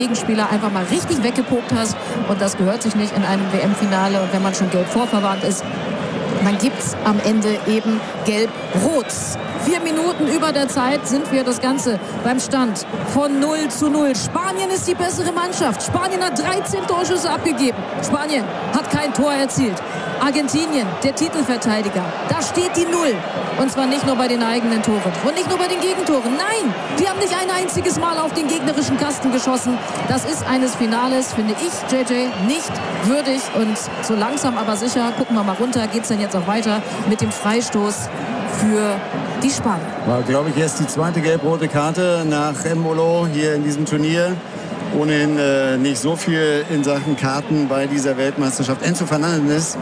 Gegenspieler einfach mal richtig weggepokt hast. Und das gehört sich nicht in einem WM-Finale. Und wenn man schon gelb vorverwarnt ist, dann gibt es am Ende eben gelb-rot. 4 Minuten über der Zeit sind wir das Ganze beim Stand von 0:0. Spanien ist die bessere Mannschaft. Spanien hat 13 Torschüsse abgegeben. Spanien hat kein Tor erzielt. Argentinien, der Titelverteidiger, da steht die 0. Und zwar nicht nur bei den eigenen Toren und nicht nur bei den Gegentoren. Nein, die haben nicht ein einziges Mal auf den gegnerischen Kasten geschossen. Das ist eines Finales, finde ich, JJ, nicht würdig. Und so langsam aber sicher, gucken wir mal runter, geht es dann jetzt auch weiter mit dem Freistoß für die Spanier. War, glaube ich, erst die zweite gelb-rote Karte nach Embolo hier in diesem Turnier. Ohnehin nicht so viel in Sachen Karten bei dieser Weltmeisterschaft. Enzo Fernandes,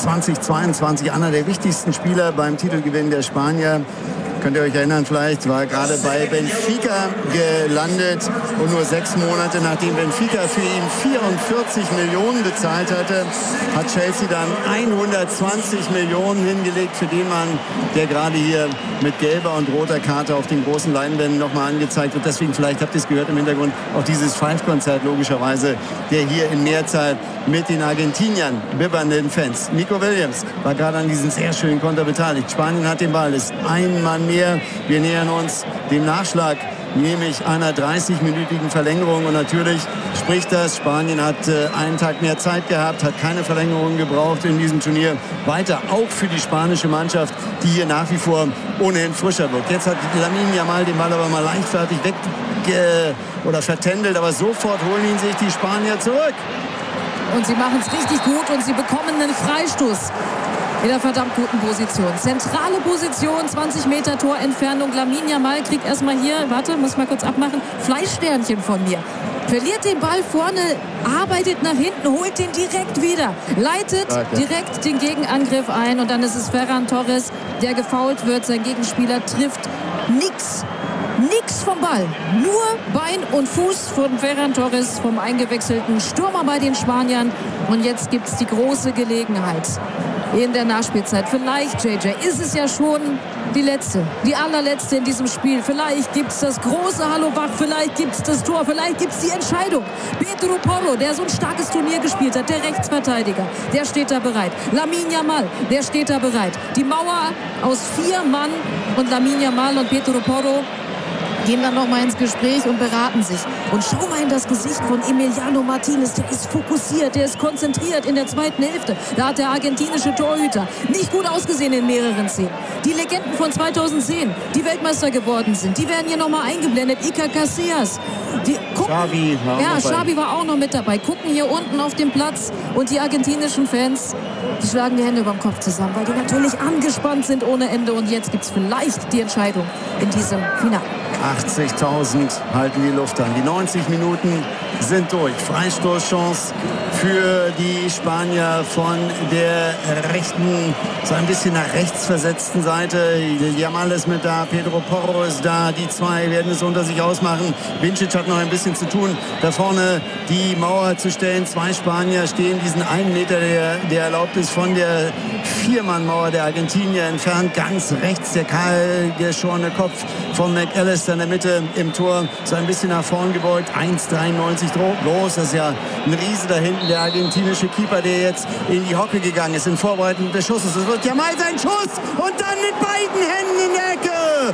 2022, einer der wichtigsten Spieler beim Titelgewinn der Spanier. Könnt ihr euch erinnern, vielleicht war gerade bei Benfica gelandet und nur 6 Monate nachdem Benfica für ihn 44 Millionen bezahlt hatte, hat Chelsea dann 120 Millionen hingelegt für den Mann, der gerade hier mit gelber und roter Karte auf den großen Leinwänden nochmal angezeigt wird. Deswegen, vielleicht habt ihr es gehört im Hintergrund, auch dieses Five-Konzert logischerweise, der hier in Mehrzahl mit den Argentiniern bibbernden Fans. Nico Williams war gerade an diesem sehr schönen Konter beteiligt. Spanien hat den Ball, ist ein Mann mehr. Wir nähern uns dem Nachschlag, nämlich einer 30-minütigen Verlängerung. Und natürlich spricht das, Spanien hat einen Tag mehr Zeit gehabt, hat keine Verlängerung gebraucht in diesem Turnier. Weiter auch für die spanische Mannschaft, die hier nach wie vor ohnehin frischer wirkt. Jetzt hat Lamine Yamal den Ball aber mal leichtfertig oder vertändelt, aber sofort holen ihn sich die Spanier zurück. Und sie machen es richtig gut und sie bekommen einen Freistoß in der verdammt guten Position. Zentrale Position, 20 Meter Torentfernung. Lamine Yamal kriegt erstmal hier, warte, muss mal kurz abmachen, Fleischsternchen von mir. Verliert den Ball vorne, arbeitet nach hinten, holt den direkt wieder, leitet direkt den Gegenangriff ein und dann ist es Ferran Torres, der gefoult wird. Sein Gegenspieler trifft nix vom Ball. Nur Bein und Fuß von Ferran Torres, vom eingewechselten Stürmer bei den Spaniern. Und jetzt gibt es die große Gelegenheit in der Nachspielzeit. Vielleicht, JJ, ist es ja schon die letzte, die allerletzte in diesem Spiel. Vielleicht gibt es das große Hallo wach, vielleicht gibt es das Tor, vielleicht gibt es die Entscheidung. Pedro Porro, der so ein starkes Turnier gespielt hat, der Rechtsverteidiger, der steht da bereit. Lamine Yamal, der steht da bereit. Die Mauer aus 4 Mann und Lamine Yamal und Pedro Porro gehen dann noch mal ins Gespräch und beraten sich. Und schau mal in das Gesicht von Emiliano Martinez. Der ist fokussiert, der ist konzentriert in der zweiten Hälfte. Da hat der argentinische Torhüter nicht gut ausgesehen in mehreren Szenen. Die Legenden von 2010, die Weltmeister geworden sind, die werden hier noch mal eingeblendet. Iker Casillas. Xavi war auch noch mit dabei. Gucken hier unten auf dem Platz und die argentinischen Fans, die schlagen die Hände über dem Kopf zusammen, weil die natürlich angespannt sind ohne Ende. Und jetzt gibt es vielleicht die Entscheidung in diesem Finale. 80.000 halten die Luft an. Die 90 Minuten sind durch. Freistoßchance für die Spanier von der rechten, so ein bisschen nach rechts versetzten Seite. Yamal ist mit da, Pedro Porro ist da. Die zwei werden es unter sich ausmachen. Vincic hat noch ein bisschen zu tun, da vorne die Mauer zu stellen. 2 Spanier stehen diesen 1 Meter, der erlaubt ist, von der 4-Mann-Mauer der Argentinier entfernt. Ganz rechts der kahlgeschorene Kopf von McAllister in der Mitte im Tor, so ein bisschen nach vorn gebeugt, 1,93 groß, das ist ja ein Riese da hinten, der argentinische Keeper, der jetzt in die Hocke gegangen ist, in Vorbereitung des Schusses. Es wird Yamal sein Schuss und dann mit beiden Händen in der Ecke.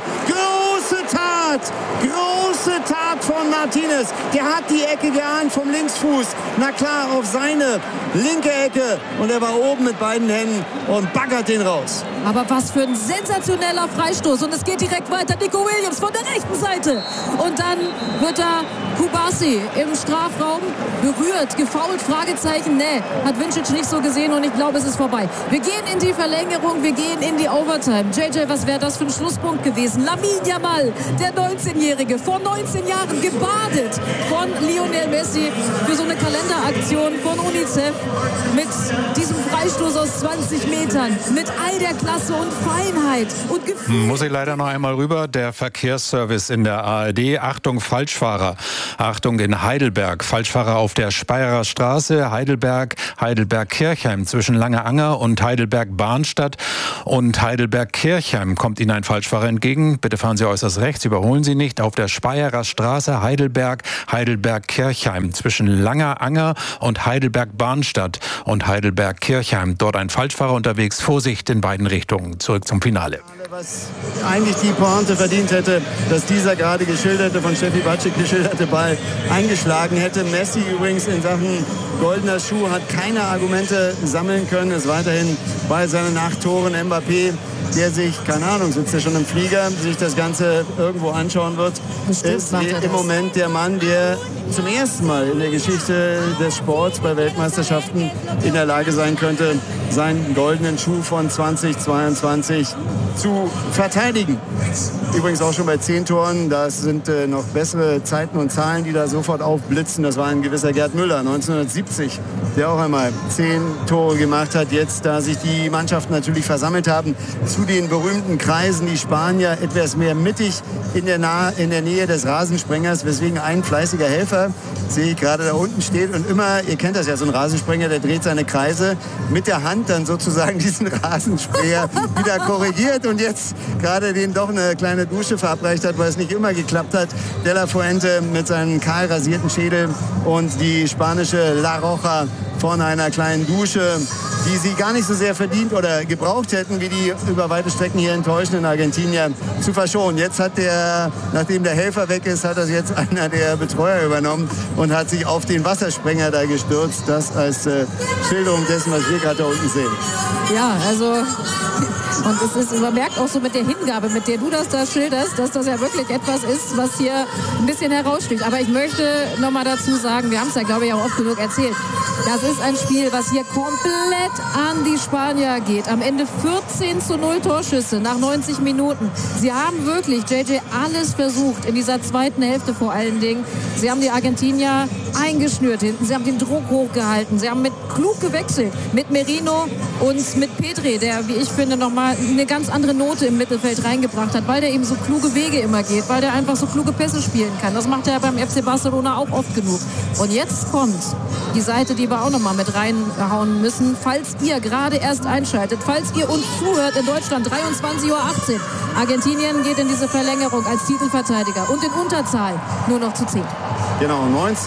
Große Tat von Martinez. Der hat die Ecke geahnt vom Linksfuß. Na klar, auf seine linke Ecke. Und er war oben mit beiden Händen und baggert den raus. Aber was für ein sensationeller Freistoß. Und es geht direkt weiter. Nico Williams von der rechten Seite. Und dann wird da Kubasi im Strafraum berührt, gefoult, Fragezeichen. Nee, hat Vincic nicht so gesehen und ich glaube, es ist vorbei. Wir gehen in die Verlängerung, wir gehen in die Overtime. JJ, was wäre das für ein Schlusspunkt gewesen? Lamine Yamal, der 19-Jährige, vor 19 Jahren gebadet von Lionel Messi für so eine Kalenderaktion von UNICEF mit diesem Freistoß aus 20 Metern, mit all der Klasse und Feinheit und Gefühl. Muss ich leider noch einmal rüber, der Verkehrsservice in der ARD. Achtung, Falschfahrer. Achtung in Heidelberg. Falschfahrer auf der Speyerer Straße, Heidelberg-Kirchheim zwischen Langeanger und Heidelberg-Bahnstadt und Heidelberg-Kirchheim kommt Ihnen ein Falschfahrer entgegen. Bitte fahren Sie äußerst rechts über überholen Sie nicht, auf der Speyerer Straße, Heidelberg, Heidelberg-Kirchheim, zwischen Langeanger und Heidelberg-Bahnstadt und Heidelberg-Kirchheim. Dort ein Falschfahrer unterwegs. Vorsicht in beiden Richtungen. Zurück zum Finale. Was eigentlich die Pointe verdient hätte, dass dieser gerade geschilderte, von Steffi Batschik geschilderte Ball eingeschlagen hätte. Messi übrigens in Sachen goldener Schuh hat keine Argumente sammeln können, ist weiterhin bei seinen 8 Toren. Mbappé, der sich, keine Ahnung, sitzt ja schon im Flieger, sich das Ganze irgendwo anschauen wird, Bestimmt ist im Moment der Mann, der zum ersten Mal in der Geschichte des Sports bei Weltmeisterschaften in der Lage sein könnte, seinen goldenen Schuh von 2022 zu verteidigen. Übrigens auch schon bei 10 Toren, das sind noch bessere Zeiten und Zahlen, die da sofort aufblitzen. Das war ein gewisser Gerd Müller, 1970, der auch einmal 10 Tore gemacht hat. Jetzt, da sich die Mannschaften natürlich versammelt haben, zu den berühmten Kreisen, die Spanier etwas mehr mittig in der Nähe des Rasensprengers, weswegen ein fleißiger Helfer, sehe ich gerade da unten steht und immer, ihr kennt das ja, so ein Rasensprenger, der dreht seine Kreise mit der Hand dann sozusagen diesen Rasensprayer wieder korrigiert und jetzt gerade den doch eine kleine Dusche verabreicht hat, weil es nicht immer geklappt hat. De La Fuente mit seinem kahl rasierten Schädel und die spanische La Roja von einer kleinen Dusche, die sie gar nicht so sehr verdient oder gebraucht hätten, wie die über weite Strecken hier enttäuschenden Argentinier zu verschonen. Jetzt hat nachdem der Helfer weg ist, hat das jetzt einer der Betreuer übernommen und hat sich auf den Wassersprenger da gestürzt. Das als Schilderung dessen, was wir gerade da unten sehen. Ja, also... Und es ist, man merkt auch so mit der Hingabe, mit der du das da schilderst, dass das ja wirklich etwas ist, was hier ein bisschen heraussticht. Aber ich möchte noch mal dazu sagen, wir haben es ja, glaube ich, auch oft genug erzählt, das ist ein Spiel, was hier komplett an die Spanier geht. Am Ende 14:0 Torschüsse nach 90 Minuten. Sie haben wirklich, JJ, alles versucht, in dieser zweiten Hälfte vor allen Dingen. Sie haben die Argentinier eingeschnürt hinten, sie haben den Druck hochgehalten, sie haben mit klug gewechselt, mit Merino und mit Petri, der, wie ich finde, noch mal eine ganz andere Note im Mittelfeld reingebracht hat, weil der eben so kluge Wege immer geht, weil der einfach so kluge Pässe spielen kann. Das macht er beim FC Barcelona auch oft genug. Und jetzt kommt die Seite, die wir auch noch mal mit reinhauen müssen, falls ihr gerade erst einschaltet, falls ihr uns zuhört in Deutschland, 23:18 Uhr. Argentinien geht in diese Verlängerung als Titelverteidiger und in Unterzahl nur noch zu 10. Genau,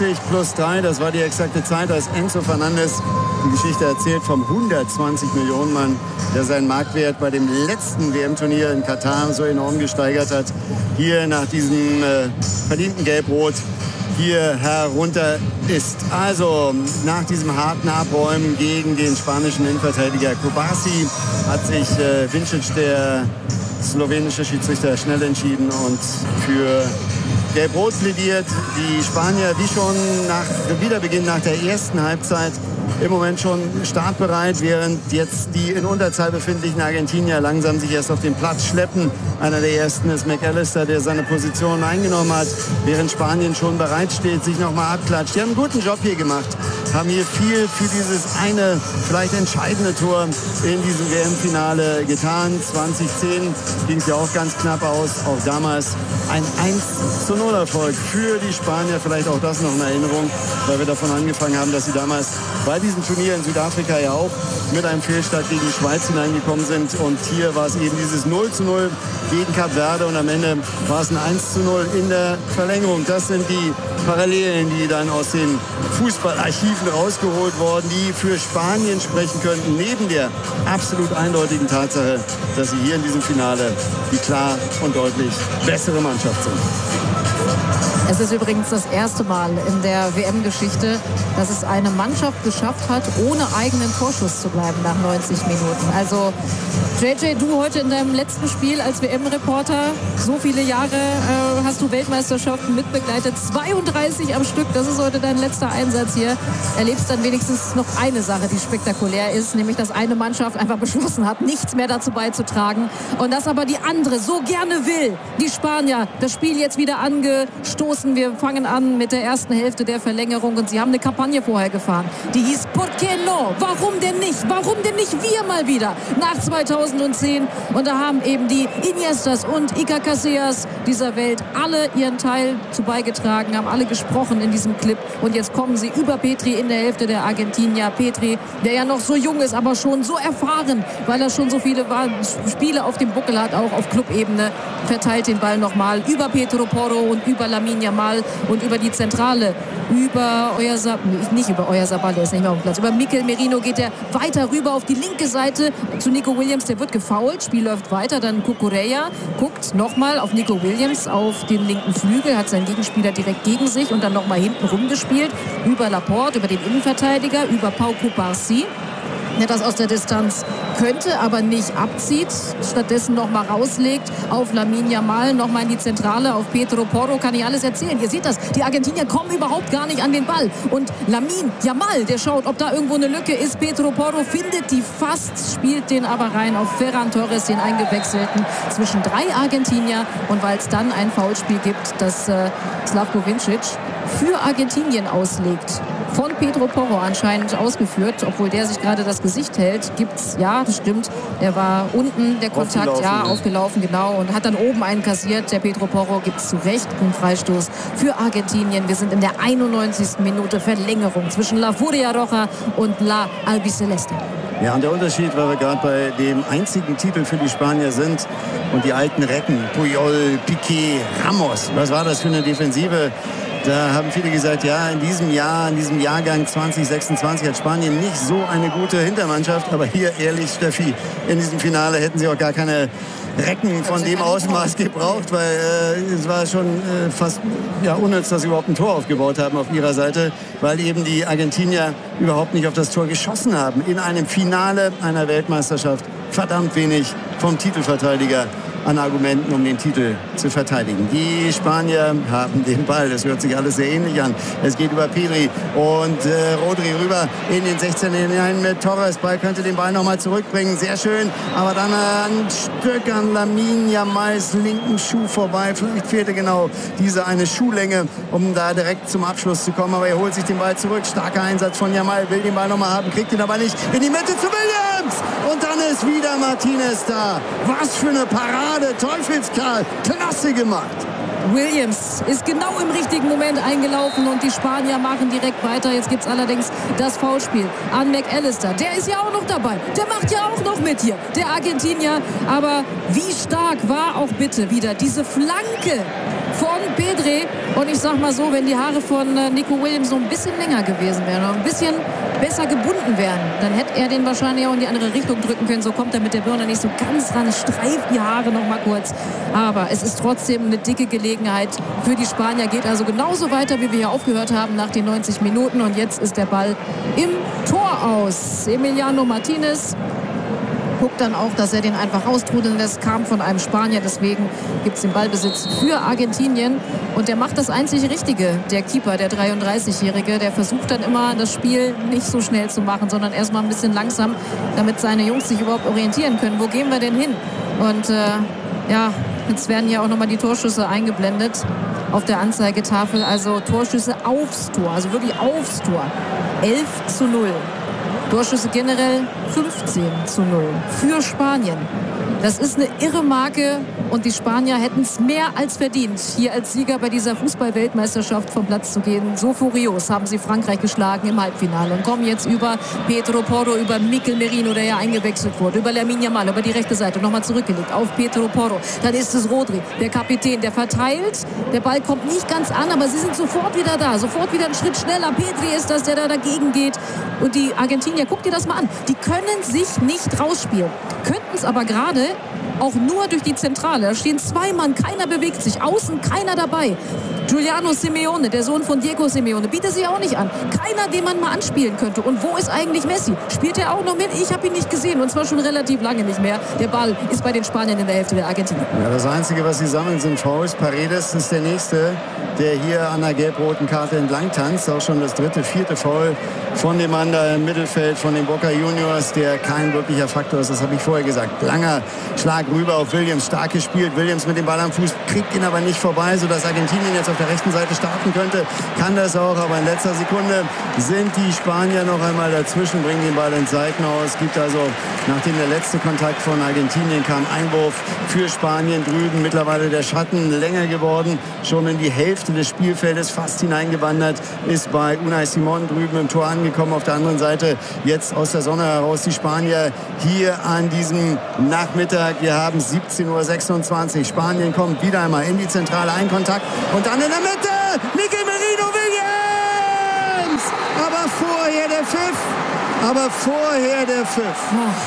90+3, das war die exakte Zeit, als Enzo Fernandes die Geschichte erzählt vom 120 Millionen Mann, der seinen Marktwert bei dem letzten WM-Turnier in Katar so enorm gesteigert hat. Hier nach diesem verdienten Gelb-Rot hier herunter ist. Also nach diesem harten Abräumen gegen den spanischen Innenverteidiger Kubasi hat sich Vincic, der slowenische Schiedsrichter, schnell entschieden und für Gelb-Rot plädiert. Die Spanier, wie schon nach Wiederbeginn nach der ersten Halbzeit, im Moment schon startbereit, während jetzt die in Unterzahl befindlichen Argentinier langsam sich erst auf den Platz schleppen. Einer der ersten ist McAllister, der seine Position eingenommen hat, während Spanien schon bereit steht, sich nochmal abklatscht. Die haben einen guten Job hier gemacht, haben hier viel für dieses eine, vielleicht entscheidende Tor in diesem WM-Finale getan. 2010 ging es ja auch ganz knapp aus, auch damals ein 1:0 Erfolg für die Spanier. Vielleicht auch das noch in Erinnerung, weil wir davon angefangen haben, dass sie damals bei diesem Turnier in Südafrika ja auch mit einem Fehlstart gegen die Schweiz hineingekommen sind. Und hier war es eben dieses 0:0 gegen Kap Verde und am Ende war es ein 1:0 in der Verlängerung. Das sind die Parallelen, die dann aus den Fußballarchiven rausgeholt wurden, die für Spanien sprechen könnten, neben der absolut eindeutigen Tatsache, dass sie hier in diesem Finale die klar und deutlich bessere Mannschaft sind. Es ist übrigens das erste Mal in der WM-Geschichte, dass es eine Mannschaft geschafft hat, ohne eigenen Torschuss zu bleiben nach 90 Minuten. Also JJ, du heute in deinem letzten Spiel als WM-Reporter, so viele Jahre hast du Weltmeisterschaften mitbegleitet, 32 am Stück, das ist heute dein letzter Einsatz hier. Erlebst dann wenigstens noch eine Sache, die spektakulär ist, nämlich dass eine Mannschaft einfach beschlossen hat, nichts mehr dazu beizutragen und dass aber die andere so gerne will. Die Spanier, das Spiel jetzt wieder angestoßen. Wir fangen an mit der ersten Hälfte der Verlängerung und sie haben eine Kampagne vorher gefahren. Die hieß Por qué no? Warum denn nicht? Warum denn nicht wir mal wieder? Nach 2010. Und da haben eben die Iniestas und Iker Casillas dieser Welt alle ihren Teil zu beigetragen, haben alle gesprochen in diesem Clip. Und jetzt kommen sie über Petri in der Hälfte der Argentinier. Petri, der ja noch so jung ist, aber schon so erfahren, weil er schon so viele Spiele auf dem Buckel hat, auch auf Clubebene. verteilt den Ball nochmal über Pedro Porro und über Lamine Yamal und über die Zentrale. Über nicht über Oyarzabal, der ist nicht mehr auf dem Platz. Über Mikel Merino geht er weiter rüber auf die linke Seite zu Nico Williams. Der wird gefoult. Spiel läuft weiter. Dann Cucurella guckt nochmal auf Nico Williams auf den linken Flügel. Hat seinen Gegenspieler direkt gegen sich und dann nochmal hinten rumgespielt. Über Laporte, über den Innenverteidiger, über Pau Cubarsí, der das aus der Distanz könnte, aber nicht abzieht. Stattdessen nochmal rauslegt auf Lamine Yamal, nochmal in die Zentrale auf Pedro Porro. Kann ich alles erzählen. Ihr seht das, die Argentinier kommen überhaupt gar nicht an den Ball. Und Lamine Yamal, der schaut, ob da irgendwo eine Lücke ist. Pedro Porro findet die fast, spielt den aber rein auf Ferran Torres, den Eingewechselten, zwischen 3 Argentinier. Und weil es dann ein Foulspiel gibt, das Slavko Vincic für Argentinien auslegt. Von Pedro Porro anscheinend ausgeführt, obwohl der sich gerade das Gesicht hält. Gibt's, ja, das stimmt. Der war unten, der Kontakt, aufgelaufen, genau. Und hat dann oben einen kassiert. Der Pedro Porro gibt es zu Recht. Ein Freistoß für Argentinien. Wir sind in der 91. Minute, Verlängerung zwischen La Furia Roja und La Albiceleste. Ja, und der Unterschied, weil wir gerade bei dem einzigen Titel für die Spanier sind und die alten Recken, Puyol, Piqué, Ramos. Was war das für eine Defensive? Da haben viele gesagt, ja, in diesem Jahrgang 2026 hat Spanien nicht so eine gute Hintermannschaft. Aber hier, ehrlich, Steffi, in diesem Finale hätten sie auch gar keine Recken von dem Ausmaß gebraucht, weil es war schon fast unnütz, dass sie überhaupt ein Tor aufgebaut haben auf ihrer Seite, weil eben die Argentinier überhaupt nicht auf das Tor geschossen haben. In einem Finale einer Weltmeisterschaft verdammt wenig vom Titelverteidiger an Argumenten, um den Titel zu verteidigen. Die Spanier haben den Ball. Das hört sich alles sehr ähnlich an. Es geht über Pedri und Rodri rüber in den 16 hinein mit Torres. Ball könnte den Ball nochmal zurückbringen. Sehr schön. Aber dann ein Stück an Lamine Yamals linken Schuh vorbei. Vielleicht fehlte genau diese eine Schuhlänge, um da direkt zum Abschluss zu kommen. Aber er holt sich den Ball zurück. Starker Einsatz von Yamal. Will den Ball nochmal haben, kriegt ihn aber nicht. In die Mitte zu Williams. Und dann ist wieder Martinez da. Was für eine Parade. Teufelskerl, klasse gemacht. Williams ist genau im richtigen Moment eingelaufen und die Spanier machen direkt weiter. Jetzt gibt es allerdings das Foulspiel an McAllister. Der ist ja auch noch dabei. Der macht ja auch noch mit hier, der Argentinier. Aber wie stark war auch bitte wieder diese Flanke von Pedri. Und ich sag mal so, wenn die Haare von Nico Williams noch ein bisschen länger gewesen wären, noch ein bisschen besser gebunden wären, dann hätte er den wahrscheinlich auch in die andere Richtung drücken können. So kommt er mit der Birne nicht so ganz ran, streift die Haare noch mal kurz. Aber es ist trotzdem eine dicke Gelegenheit für die Spanier. Geht also genauso weiter, wie wir hier aufgehört haben nach den 90 Minuten. Und jetzt ist der Ball im Tor aus. Emiliano Martinez guckt dann auch, dass er den einfach raustrudeln lässt. Kam von einem Spanier, deswegen gibt es den Ballbesitz für Argentinien. Und der macht das einzig Richtige, der Keeper, der 33-Jährige. Der versucht dann immer, das Spiel nicht so schnell zu machen, sondern erstmal ein bisschen langsam, damit seine Jungs sich überhaupt orientieren können. Wo gehen wir denn hin? Und jetzt werden hier auch nochmal die Torschüsse eingeblendet auf der Anzeigetafel. Also Torschüsse aufs Tor, also wirklich aufs Tor. 11:0. Torschüsse generell 15:0 für Spanien. Das ist eine irre Marke und die Spanier hätten es mehr als verdient, hier als Sieger bei dieser Fußball-Weltmeisterschaft vom Platz zu gehen. So furios haben sie Frankreich geschlagen im Halbfinale und kommen jetzt über Pedro Porro, über Mikel Merino, der ja eingewechselt wurde, über Lamine Yamal, über die rechte Seite, nochmal zurückgelegt auf Pedro Porro. Dann ist es Rodri, der Kapitän, der verteilt. Der Ball kommt nicht ganz an, aber sie sind sofort wieder da, sofort wieder einen Schritt schneller. Pedri ist das, der da dagegen geht. Und die Argentinier, guck dir das mal an, die können sich nicht rausspielen, könnten es aber gerade auch nur durch die Zentrale. Da stehen 2 Mann, keiner bewegt sich. Außen keiner dabei. Giuliano Simeone, der Sohn von Diego Simeone, bietet sich auch nicht an. Keiner, den man mal anspielen könnte. Und wo ist eigentlich Messi? Spielt er auch noch mit? Ich habe ihn nicht gesehen und zwar schon relativ lange nicht mehr. Der Ball ist bei den Spaniern in der Hälfte der Argentinier. Ja, das Einzige, was sie sammeln, sind Fouls. Paredes ist der Nächste, der hier an der gelb-roten Karte entlang tanzt. Auch schon das 3., 4. Foul von dem Mann da im Mittelfeld, von den Boca Juniors, der kein wirklicher Faktor ist. Das habe ich vorher gesagt. Langer Schlag rüber auf Williams, stark gespielt. Williams mit dem Ball am Fuß, kriegt ihn aber nicht vorbei, sodass Argentinien jetzt auf der rechten Seite starten könnte, kann das auch. Aber in letzter Sekunde sind die Spanier noch einmal dazwischen, bringen den Ball ins Seitenaus. Gibt also, nachdem der letzte Kontakt von Argentinien kam, Einwurf für Spanien drüben. Mittlerweile der Schatten länger geworden, schon in die Hälfte des Spielfeldes fast hineingewandert, ist bei Unai Simón drüben im Tor angekommen. Auf der anderen Seite jetzt aus der Sonne heraus die Spanier hier an diesem Nachmittag. Wir haben 17:26 Uhr. Spanien kommt wieder einmal in die Zentrale, ein Kontakt und dann in der Mitte Mikel Merino Williams! Aber vorher der Pfiff.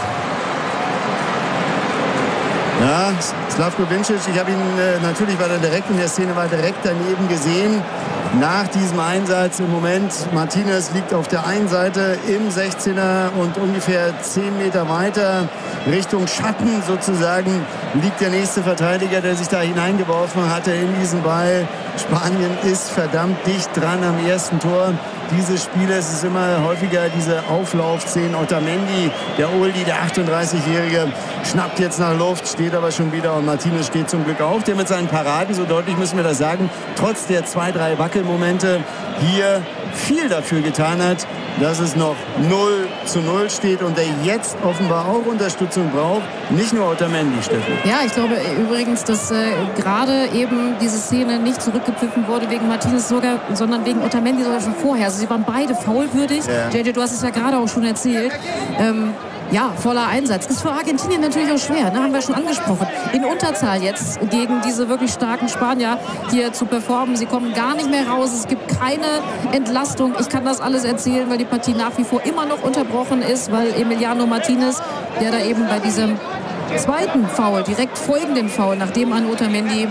Ja, Slavko Vincic, ich habe ihn natürlich, weil er direkt in der Szene war, direkt daneben gesehen. Nach diesem Einsatz im Moment, Martinez liegt auf der einen Seite im 16er und ungefähr 10 Meter weiter Richtung Schatten sozusagen liegt der nächste Verteidiger, der sich da hineingeworfen hatte in diesen Ball. Spanien ist verdammt dicht dran am ersten Tor dieses Spieles. Es ist immer häufiger diese Auflaufszenen. Otamendi, der Oldie, der 38-Jährige, schnappt jetzt nach Luft, steht aber schon wieder und Martinez steht zum Glück auch, der mit seinen Paraden, so deutlich müssen wir das sagen, trotz der 2-3 Wackelmomente hier viel dafür getan hat, dass es noch 0:0 steht und der jetzt offenbar auch Unterstützung braucht. Nicht nur Otamendi, Steffen. Ja, ich glaube übrigens, dass gerade eben diese Szene nicht zurückgepfiffen wurde wegen Martinez sogar, sondern wegen Otamendi sogar schon vorher. Also sie waren beide faulwürdig. Ja. JJ, du hast es ja gerade auch schon erzählt. Ja, voller Einsatz. Ist für Argentinien natürlich auch schwer, ne? Haben wir schon angesprochen. In Unterzahl jetzt gegen diese wirklich starken Spanier hier zu performen. Sie kommen gar nicht mehr raus. Es gibt keine Entlastung. Ich kann das alles erzählen, weil die Partie nach wie vor immer noch unterbrochen ist, weil Emiliano Martinez, der da eben bei diesem zweiten Foul, direkt folgenden Foul, nachdem an Otamendi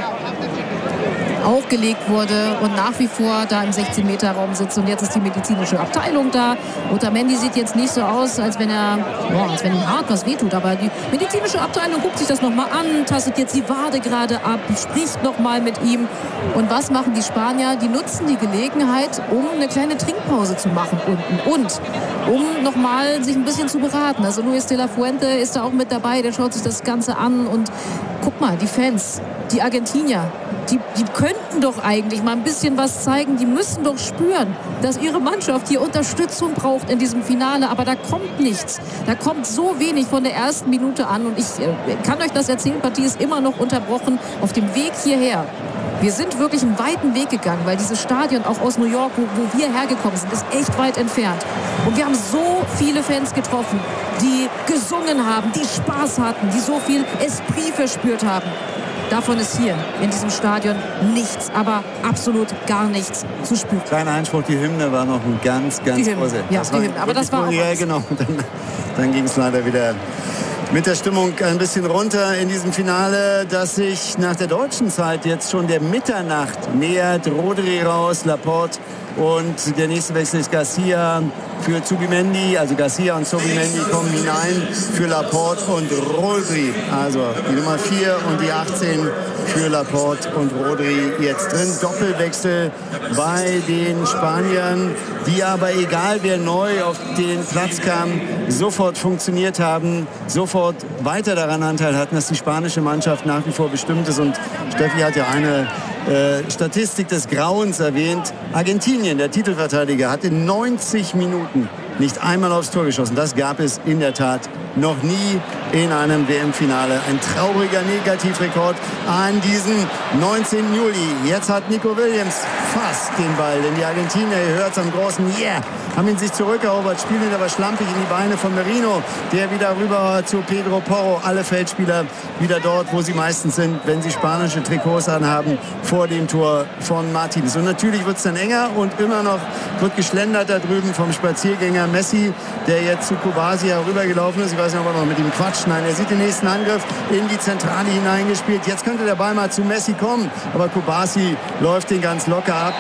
auch gelegt wurde und nach wie vor da im 16-Meter-Raum sitzt. Und jetzt ist die medizinische Abteilung da. Otamendi sieht jetzt nicht so aus, als wenn ihm hart was wehtut. Aber die medizinische Abteilung guckt sich das nochmal an, tastet jetzt die Wade gerade ab, spricht nochmal mit ihm. Und was machen die Spanier? Die nutzen die Gelegenheit, um eine kleine Trinkpause zu machen unten und um nochmal sich ein bisschen zu beraten. Also Luis de la Fuente ist da auch mit dabei, der schaut sich das Ganze an und guck mal, die Fans, die Argentinier, die könnten doch eigentlich mal ein bisschen was zeigen. Die müssen doch spüren, dass ihre Mannschaft hier Unterstützung braucht in diesem Finale. Aber da kommt nichts. Da kommt so wenig von der ersten Minute an. Und ich kann euch das erzählen, die Partie ist immer noch unterbrochen auf dem Weg hierher. Wir sind wirklich einen weiten Weg gegangen, weil dieses Stadion auch aus New York, wo wir hergekommen sind, ist echt weit entfernt. Und wir haben so viele Fans getroffen, die gesungen haben, die Spaß hatten, die so viel Esprit verspürt haben. Davon ist hier in diesem Stadion nichts, aber absolut gar nichts zu spüren. Kleiner Einspruch, die Hymne war noch ein ganz große. Ja, die Hymne, aber das war auch ja, genau. Dann ging es leider wieder mit der Stimmung ein bisschen runter in diesem Finale, das sich nach der deutschen Zeit jetzt schon der Mitternacht nähert. Rodri raus, Laporte und der nächste Wechsel ist Garcia für Zubimendi. Also Garcia und Zubimendi kommen hinein für Laporte und Rodri. Also die Nummer 4 und die 18 für Laporte und Rodri jetzt drin. Doppelwechsel bei den Spaniern, die aber, egal wer neu auf den Platz kam, sofort funktioniert haben, sofort weiter daran Anteil hatten, dass die spanische Mannschaft nach wie vor bestimmt ist. Und Steffi hat ja eine Statistik des Grauens erwähnt. Argentinien, der Titelverteidiger, hat in 90 Minuten nicht einmal aufs Tor geschossen. Das gab es in der Tat noch nie in einem WM-Finale. Ein trauriger Negativrekord an diesem 19. Juli. Jetzt hat Nico Williams fast den Ball, denn die Argentinier, ihr hört es am großen Yeah, haben ihn sich zurückerobert, spielen ihn aber schlampig in die Beine von Merino, der wieder rüber zu Pedro Porro. Alle Feldspieler wieder dort, wo sie meistens sind, wenn sie spanische Trikots anhaben, vor dem Tor von Martinez. Und natürlich wird es dann enger und immer noch wird geschlendert da drüben vom Spaziergänger Messi, der jetzt zu Kubasi herübergelaufen ist. Ich weiß nicht, ob er noch mit ihm quatscht. Nein, er sieht den nächsten Angriff in die Zentrale hineingespielt. Jetzt könnte der Ball mal zu Messi kommen, aber Kubasi läuft den ganz locker ab.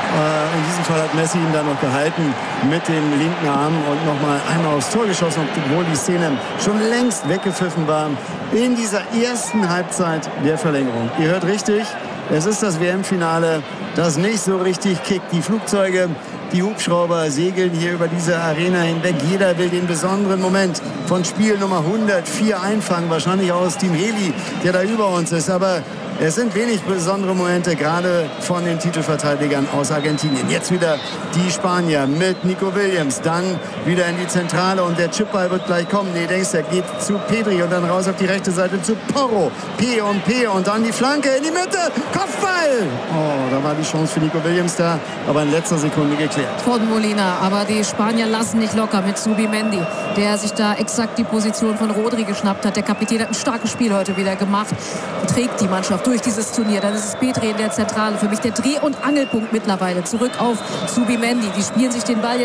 In diesem Fall hat Messi ihn dann noch gehalten mit dem linken Arm und nochmal einmal aufs Tor geschossen, obwohl die Szene schon längst weggepfiffen war in dieser ersten Halbzeit der Verlängerung. Ihr hört richtig, es ist das WM-Finale, das nicht so richtig kickt. Die Flugzeuge, die Hubschrauber segeln hier über diese Arena hinweg. Jeder will den besonderen Moment von Spiel Nummer 104 einfangen. Wahrscheinlich auch aus Team Heli, der da über uns ist. Aber Es sind wenig besondere Momente, gerade von den Titelverteidigern aus Argentinien. Jetzt wieder die Spanier mit Nico Williams, dann wieder in die Zentrale und der Chipball wird gleich kommen. Nee, denkst du, er geht zu Pedri und dann raus auf die rechte Seite zu Porro. P und dann die Flanke in die Mitte. Kopfball! Oh, da war die Chance für Nico Williams da, aber in letzter Sekunde geklärt. Von Molina, aber die Spanier lassen nicht locker mit Zubimendi, der sich da exakt die Position von Rodri geschnappt hat. Der Kapitän hat ein starkes Spiel heute wieder gemacht, trägt die Mannschaft durch dieses Turnier. Dann ist es Pedri in der Zentrale. Für mich der Dreh- und Angelpunkt mittlerweile. Zurück auf Zubimendi. Die spielen sich den Ball jetzt